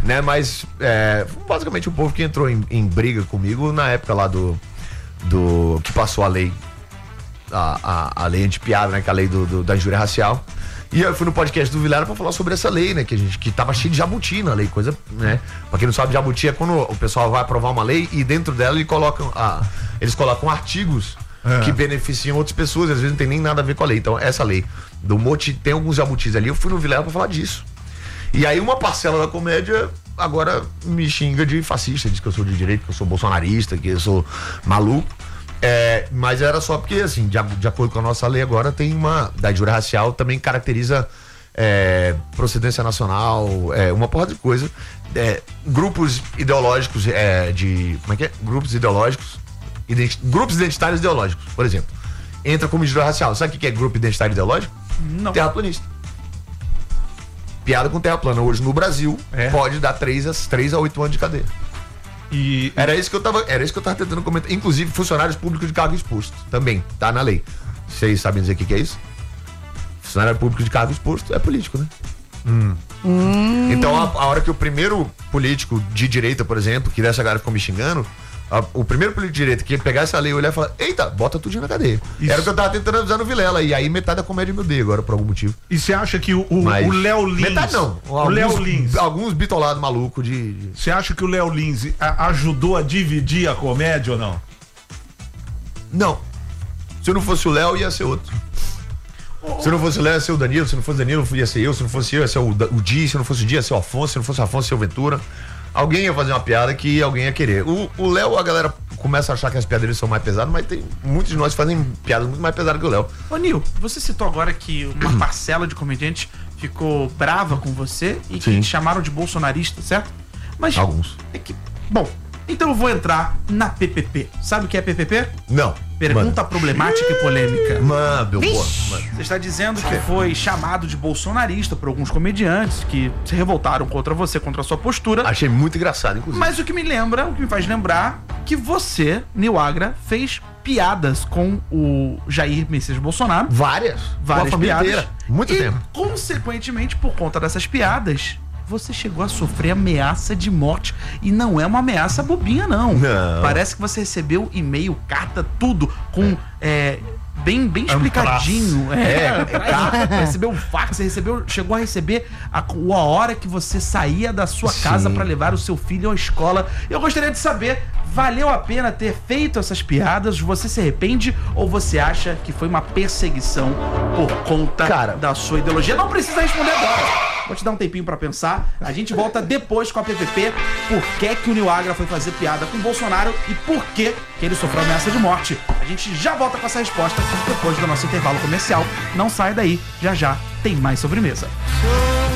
Né, mas basicamente o povo que entrou em briga comigo na época lá do que passou a lei, a lei anti-piada, né, que é a lei da injúria racial. E eu fui no podcast do Vilela pra falar sobre essa lei, né, que tava cheio de jabuti na lei, coisa, né, pra quem não sabe, jabuti é quando o pessoal vai aprovar uma lei e dentro dela eles colocam artigos que beneficiam outras pessoas, às vezes não tem nem nada a ver com a lei. Então essa lei do Moti tem alguns jabutis ali, eu fui no Vilela pra falar disso. E aí uma parcela da comédia agora me xinga de fascista, diz que eu sou de direita, que eu sou bolsonarista, que eu sou maluco. Mas era só porque, assim, de acordo com a nossa lei agora, tem da injúria racial também caracteriza procedência nacional, uma porra de coisa. Grupos ideológicos como é que é? Grupos ideológicos, grupos identitários ideológicos, por exemplo. Entra como injúria racial. Sabe o que é grupo identitário ideológico? Não. Terraplanista. Piada com terra plana hoje no Brasil pode dar 3 a 8 anos de cadeia. Era isso que eu tava tentando comentar. Inclusive, funcionários públicos de cargo exposto também, tá na lei. Vocês sabem dizer o que é isso? Funcionário público de cargo exposto é político, né? Então, a hora que o primeiro político de direita, por exemplo, que dessa galera ficou me xingando, o primeiro político de direita que ia pegar essa lei, olhar e falar: eita, bota tudo na cadeia. Isso. Era o que eu tava tentando avisar no Vilela. E aí metade da comédia me odeia agora, por algum motivo. E você acha que o Léo Lins... Metade não. O Léo Lins... Alguns bitolados malucos de... Você acha que o Léo Lins ajudou a dividir a comédia ou não? Não. Se não fosse o Léo, ia ser outro. Se não fosse o Léo, ia ser o Danilo. Se não fosse o Danilo, ia ser eu. Se não fosse eu, ia ser o Di. Se não fosse o Di, ia ser o Afonso. Se não fosse o Afonso, ia ser o Ventura. Alguém ia fazer uma piada que alguém ia querer. O Léo, a galera começa a achar que as piadas dele são mais pesadas, mas tem muitos de nós que fazem piadas muito mais pesadas que o Léo. Ô, Nil, você citou agora que uma parcela de comediantes ficou brava com você e que te chamaram de bolsonarista, certo? Mas alguns. Bom, então eu vou entrar na PPP. Sabe o que é PPP? Não. Pergunta problemática e polêmica. Mano. Você está dizendo que foi chamado de bolsonarista por alguns comediantes que se revoltaram contra você, contra a sua postura. Achei muito engraçado, inclusive. Mas o que me faz lembrar que você, Nil Agra, fez piadas com o Jair Messias Bolsonaro. Várias piadas. Inteira. Muito tempo. Consequentemente, por conta dessas piadas, você chegou a sofrer ameaça de morte. E não é uma ameaça bobinha, não. Parece que você recebeu e-mail, carta, tudo, com bem explicadinho. Recebeu um fax, chegou a receber a hora que você saía da sua casa para levar o seu filho à escola. Eu gostaria de saber, valeu a pena ter feito essas piadas? Você se arrepende ou você acha que foi uma perseguição por conta da sua ideologia? Não precisa responder agora. Vou te dar um tempinho pra pensar. A gente volta depois com a PPP. Por que o Nil Agra foi fazer piada com o Bolsonaro e por que ele sofreu ameaça de morte? A gente já volta com essa resposta depois do nosso intervalo comercial. Não sai daí, já tem mais sobremesa.